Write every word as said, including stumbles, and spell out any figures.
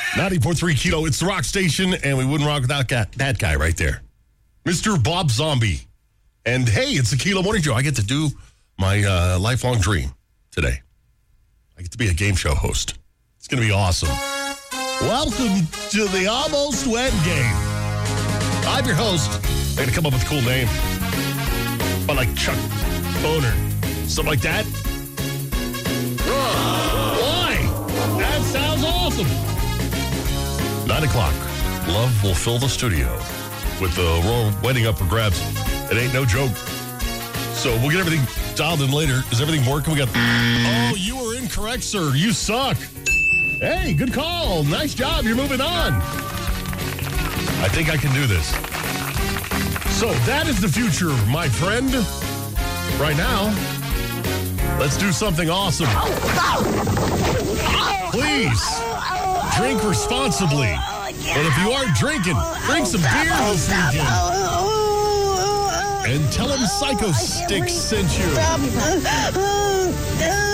ninety point three Kilo, it's the rock station, and we wouldn't rock without that, that guy right there. Mister Bob Zombie. And hey, it's the Kilo Morning Show. I get to do my uh, lifelong dream today. I get to be a game show host. It's going to be awesome. Welcome to the Almost Wed Game. I'm your host. I got to come up with a cool name. But like Chuck Boner. Something like that. Why? That sounds awesome. Nine o'clock. Love will fill the studio with the royal wedding up for grabs. It ain't no joke. So we'll get everything dialed in later. Is everything working? We got. Oh, you were incorrect, sir. You suck. Hey, good call. Nice job. You're moving on. I think I can do this. So that is the future, my friend. Right now, let's do something awesome. Please, drink responsibly. But if you are drinking, drink some beer this weekend. And tell them Psycho Stick sent you.